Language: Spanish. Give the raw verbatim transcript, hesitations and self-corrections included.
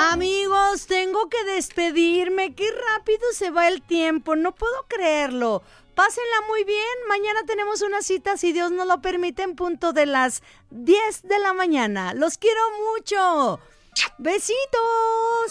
Amigos, tengo que despedirme. Qué rápido se va el tiempo. No puedo creerlo. Pásenla muy bien. Mañana tenemos una cita, si Dios nos lo permite, en punto de las diez de la mañana. Los quiero mucho. Besitos.